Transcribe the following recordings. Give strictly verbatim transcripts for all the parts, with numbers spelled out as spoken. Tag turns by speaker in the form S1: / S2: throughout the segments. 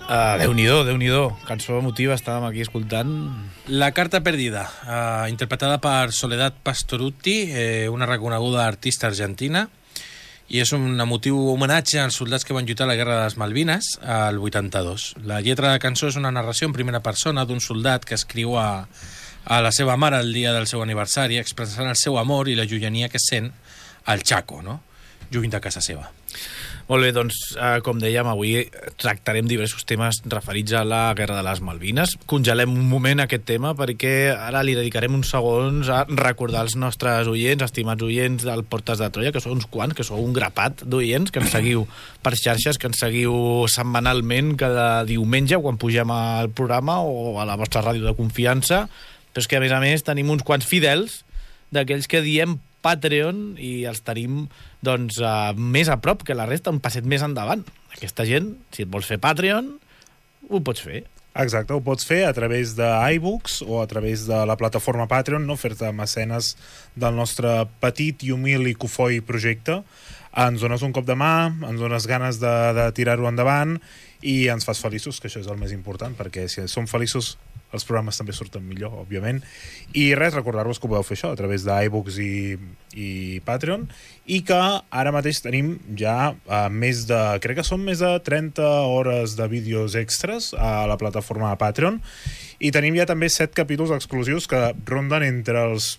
S1: Uh, Déu-n'hi-do, Déu-n'hi-do. Cançó emotiva, estàvem aquí escoltant.
S2: La carta perdida, uh, interpretada per Soledad Pastorutti, eh, una reconeguda artista argentina, i és un emotiu homenatge als soldats que van lluitar a la Guerra de les Malvines al vuitanta-dos. La lletra de la cançó és una narració en primera persona d'un soldat que escriu a, a la seva mare el dia del seu aniversari, expressant el seu amor i la llunyania que sent al Chaco, no? Lluny de casa seva.
S1: Molt bé, doncs, eh, com dèiem, avui tractarem diversos temes referits a la Guerra de les Malvines. Congelem un moment aquest tema perquè ara li dedicarem uns segons a recordar als nostres oients, estimats oients del Portes de Troia, que són uns quants, que sou un grapat d'oients, que ens seguiu per xarxes, que ens seguiu setmanalment cada diumenge quan pugem al programa o a la vostra ràdio de confiança, però és que, a més a més, tenim uns quants fidels d'aquells que diem Patreon i els tenim doncs, uh, més a prop que la resta, un passet més endavant. Aquesta gent, si et vols fer Patreon, ho pots fer.
S3: Exacte, ho pots fer a través d'iBooks o a través de la plataforma Patreon, no? Fer-te mecenes del nostre petit i humil i cofoi projecte. Ens dones un cop de mà, ens dones ganes de, de tirar-ho endavant i ens fas feliços, que això és el més important, perquè si som feliços els programes també surten millor, òbviament. I res, recordar-vos que ho podeu fer això a través d'iBooks i, i Patreon, i que ara mateix tenim ja uh, més de, crec que són més de trenta hores de vídeos extras a la plataforma de Patreon, i tenim ja també set capítols exclusius que ronden entre els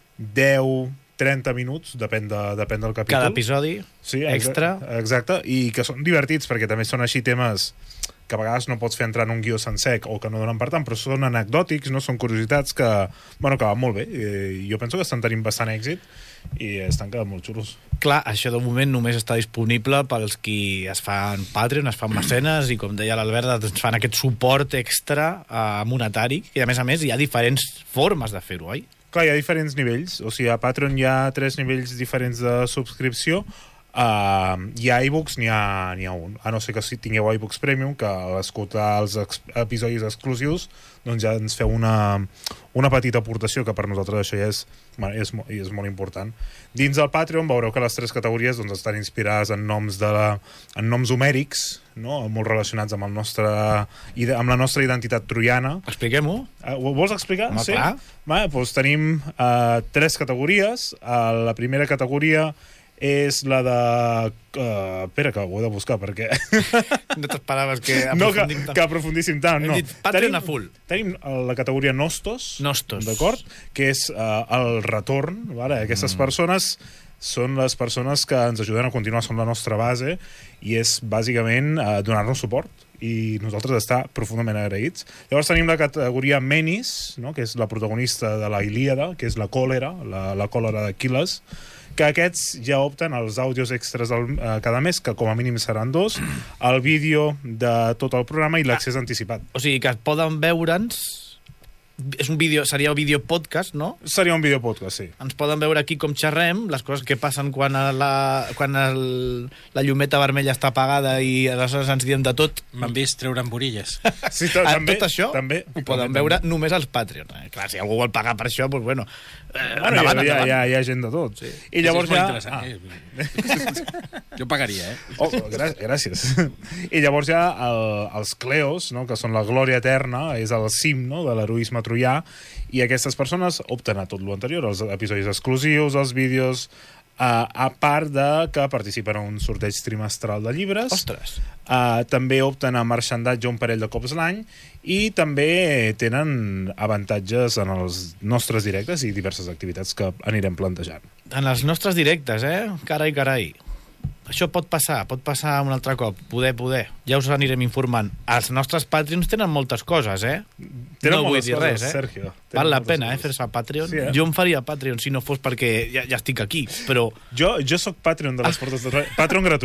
S3: deu trenta minuts, depèn, de, depèn del capítol.
S1: Cada episodi,
S3: sí,
S1: extra.
S3: Exacte, i que són divertits perquè també són així temes que a vegades no pots fer entrar en un guió sencer o que no donen per tant, però són anecdòtics, no són curiositats que, bueno, que van molt bé. I jo penso que estan tenint bastant èxit i estan quedant molt xulos.
S1: Clar, això de moment només està disponible pels qui es fan Patreon, es fan mecenes i, com deia l'Albert, doncs fan aquest suport extra uh, monetari, i a més a més hi ha diferents formes de fer-ho, oi?
S3: Clar, hi ha diferents nivells, o sigui, a Patreon hi ha tres nivells diferents de subscripció. Uh, hi ha iBooks, n'hi ha, n'hi ha un, a no ser que si tingueu iBooks Premium, que a l'escoltar els ex episodis exclusius doncs ja ens feu una, una petita aportació, que per nosaltres això ja és, és, és molt important. Dins del Patreon veureu que les tres categories doncs, estan inspirades en noms, de la, en noms homèrics, no? Molt relacionats amb, el nostre, amb la nostra identitat troiana.
S1: Expliquem-ho.
S3: Uh, ho vols explicar?
S1: Home,
S3: sí?
S1: clar.
S3: Va, doncs tenim uh, tres categories. Uh, la primera categoria és la de... Uh, espera, que ho he de buscar, perquè...
S1: No t'esperaves que
S3: no, que,
S1: aprofundim tant.
S3: que aprofundíssim tant,
S1: Hem
S3: no.
S1: dit Patreon
S3: tenim,
S1: a full.
S3: Tenim la categoria Nostos,
S1: Nostos.
S3: d'acord? Que és uh, el retorn, vale? Aquestes mm. persones són les persones que ens ajuden a continuar, són la nostra base, i és bàsicament uh, donar-nos suport, i nosaltres estar profundament agraïts. Llavors tenim la categoria Menis, no? Que és la protagonista de la Ilíada, que és la còlera, la, la còlera d'Aquil·les, que aquests ja opten als àudios extras del, eh, cada mes, que com a mínim seran dos, el vídeo de tot el programa i l'accés anticipat.
S1: O sigui, que poden veure'ns... És un vídeo, seria un vídeo podcast, no?
S3: Seria un vídeo podcast, sí.
S1: Ens poden veure aquí com xerrem, les coses que passen quan, la, quan el, la llumeta vermella està apagada i aleshores ens diem de tot.
S2: M'han vist treure amb borilles.
S3: Sí, també,
S1: tot això
S3: també,
S1: ho poden
S3: també,
S1: veure
S3: també.
S1: només als Patreon. Eh, clar, si algú vol pagar per això, doncs bueno... Eh,
S3: bueno
S1: endavant,
S3: hi, ha,
S1: endavant.
S3: hi, ha, hi ha gent de tot.
S2: Sí.
S3: I llavors
S2: ja...
S3: ja...
S2: Ah. Eh? Jo pagaria, eh?
S3: Oh, gràcies. I llavors ja el, els Cleos, no? Que són la glòria eterna, és el cim, no? De l'heroisme troià, i aquestes persones opten a tot l'anterior, els episodis exclusius, els vídeos, uh, a part de que participen en un sorteig trimestral de llibres.
S1: Ostres!
S3: Uh, també opten a marxandatge un parell de cops l'any i també tenen avantatges en els nostres directes i diverses activitats que anirem plantejant.
S1: En els nostres directes, eh? Carai, carai. Això pot passar, pot passar un altre cop. Poder, poder. Ja us anirem informant. Els nostres Patreons tenen moltes coses, eh?
S3: Tenen
S1: no vull
S3: moltes
S1: dir
S3: coses,
S1: res, eh?
S3: Sergio.
S1: Val la pena, eh, fer-se Patreon.
S3: Sí, eh?
S1: Jo em faria Patreon si no fos perquè ja, ja estic aquí, però...
S3: Jo, jo sóc Patreon de les Portes de Troia. Patreon gratuït.